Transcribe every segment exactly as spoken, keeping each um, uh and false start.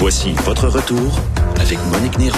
Voici votre retour avec Monique Néron.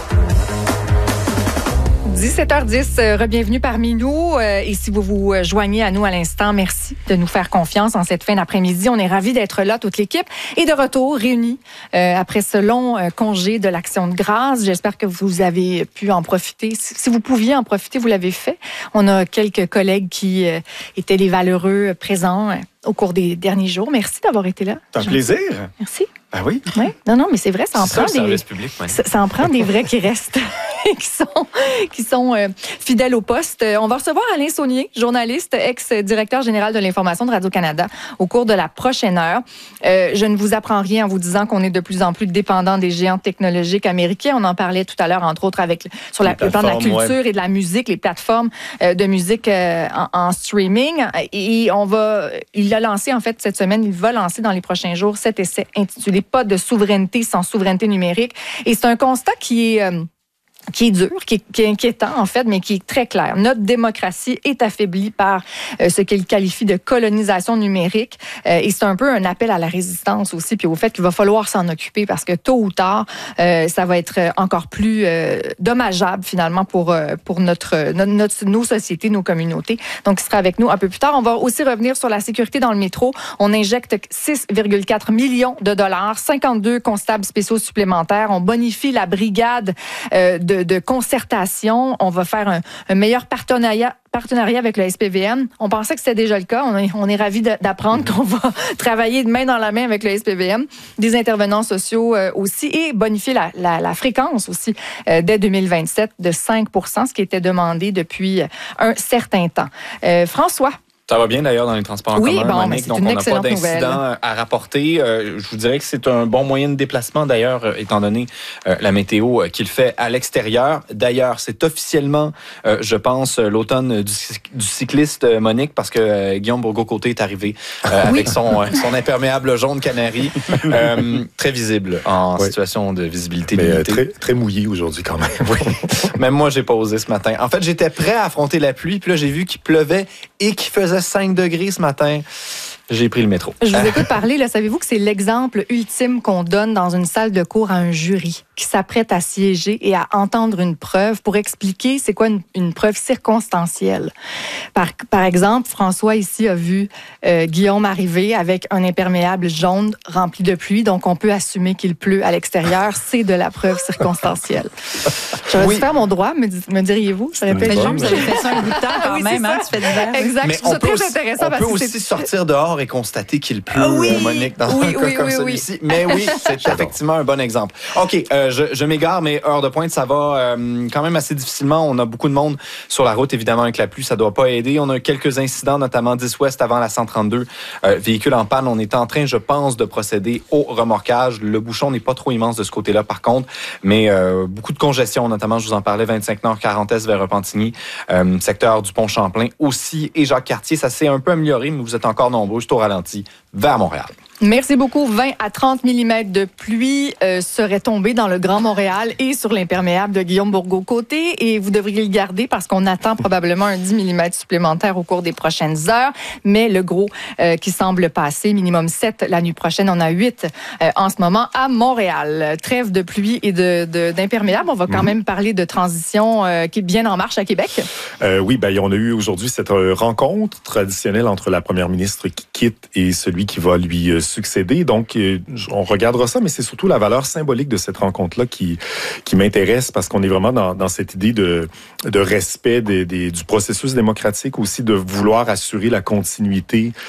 dix-sept heures dix, euh, re-bienvenue parmi nous. Euh, et si vous vous euh, joignez à nous à l'instant, merci de nous faire confiance en cette fin d'après-midi. On est ravis d'être là, toute l'équipe, et de retour réunis euh, après ce long euh, congé de l'Action de grâce. J'espère que vous avez pu en profiter. Si, si vous pouviez en profiter, vous l'avez fait. On a quelques collègues qui euh, étaient les valeureux présents euh, au cours des derniers jours. Merci d'avoir été là. C'est un plaisir. Merci. Ah oui? Oui. Non, non, mais c'est vrai, ça en c'est prend ça, le des. service public, ça, ça en prend des vrais qui restent, qui sont, qui sont euh, fidèles au poste. On va recevoir Alain Saunier, journaliste, ex-directeur général de l'information de Radio-Canada, au cours de la prochaine heure. Euh, je ne vous apprends rien en vous disant qu'on est de plus en plus dépendant des géants technologiques américains. On en parlait tout à l'heure, entre autres, avec sur la, le plan de la culture ouais. et de la musique, les plateformes euh, de musique euh, en, en streaming. Et on va, il a lancé en fait cette semaine, il va lancer dans les prochains jours cet essai intitulé Pas de souveraineté sans souveraineté numérique. Et c'est un constat qui est euh, qui est dur, qui est, qui est inquiétant en fait, mais qui est très clair. Notre démocratie est affaiblie par euh, ce qu'il qualifie de colonisation numérique. Euh, et c'est un peu un appel à la résistance aussi, puis au fait qu'il va falloir s'en occuper parce que tôt ou tard, euh, ça va être encore plus euh, dommageable finalement pour, euh, pour notre, notre, notre, nos sociétés, nos communautés. Donc, il sera avec nous un peu plus tard. On va aussi revenir sur la sécurité dans le métro. On injecte six virgule quatre millions de dollars, cinquante-deux constables spéciaux supplémentaires. On bonifie la brigade euh, de De, de concertation. On va faire un, un meilleur partenariat partenariat avec le S P V M. On pensait que c'était déjà le cas. On est, on est ravis de, d'apprendre qu'on va travailler de main dans la main avec le S P V M. Des intervenants sociaux euh, aussi et bonifier la, la, la fréquence aussi euh, dès deux mille vingt-sept de cinq pour cent, ce qui était demandé depuis un certain temps. Euh, François. Ça va bien d'ailleurs dans les transports en oui, commun, bon, Monique, c'est donc une on n'a pas d'incident nouvelle. à rapporter. Euh, je vous dirais que c'est un bon moyen de déplacement d'ailleurs, euh, étant donné euh, la météo euh, qu'il fait à l'extérieur. D'ailleurs, c'est officiellement, euh, je pense, l'automne du, du cycliste euh, Monique, parce que euh, Guillaume Bourgault-Côté est arrivé euh, oui. avec son, euh, son imperméable jaune canari, euh, très visible en oui. situation de visibilité Mais limitée. Très, très mouillé aujourd'hui quand même. Oui. Même moi, j'ai pas osé ce matin. En fait, j'étais prêt à affronter la pluie, puis là, j'ai vu qu'il pleuvait et qu'il faisait cinq degrés ce matin. J'ai pris le métro. Je vous écoute parler, là, savez-vous que c'est l'exemple ultime qu'on donne dans une salle de cours à un jury qui s'apprête à siéger et à entendre une preuve pour expliquer c'est quoi une, une preuve circonstancielle. Par, par exemple, François ici a vu euh, Guillaume arriver avec un imperméable jaune rempli de pluie, donc on peut assumer qu'il pleut à l'extérieur. C'est de la preuve circonstancielle. J'aurais oui. dû faire mon droit, me, me diriez-vous? Mais bon, vous avez fait ça un bout de temps quand oui, même, hein? Tu fais l'hiver. Exact. Mais je trouve ça très aussi, intéressant. On parce peut que aussi c'est... sortir dehors et constater qu'il pleut, ah oui, Monique, dans oui, un cas oui, comme oui, celui-ci. Oui. Mais oui, c'est effectivement un bon exemple. OK, euh, je, je m'égare, mais heure de pointe, ça va euh, quand même assez difficilement. On a beaucoup de monde sur la route, évidemment, avec la pluie, ça ne doit pas aider. On a quelques incidents, notamment dix ouest avant la cent trente-deux. Euh, véhicule en panne. On est en train, je pense, de procéder au remorquage. Le bouchon n'est pas trop immense de ce côté-là, par contre, mais euh, beaucoup de congestion, notamment, je vous en parlais, vingt-cinq Nord, quarante Est vers Repentigny, euh, secteur du Pont-Champlain aussi, et Jacques-Cartier. Ça s'est un peu amélioré, mais vous êtes encore nombreux, juste au ralenti, vers Montréal. Merci beaucoup. vingt à trente millimètres de pluie euh, seraient tombés dans le Grand Montréal et sur l'imperméable de Guillaume Bourgault-Côté. Et vous devriez le garder parce qu'on attend probablement un dix millimètres supplémentaire au cours des prochaines heures. Mais le gros euh, qui semble passer, minimum sept la nuit prochaine. On a huit euh, en ce moment à Montréal. Trêve de pluie et de, de, d'imperméable. On va quand mmh. même parler de transition euh, qui est bien en marche à Québec. Euh, oui, ben, on a eu aujourd'hui cette rencontre traditionnelle entre la première ministre qui quitte et celui qui va lui euh, succéder. Donc, on regardera ça, mais c'est surtout la valeur symbolique de cette rencontre-là qui, qui m'intéresse parce qu'on est vraiment dans, dans cette idée de, de respect des, des, du processus démocratique, aussi de vouloir assurer la continuité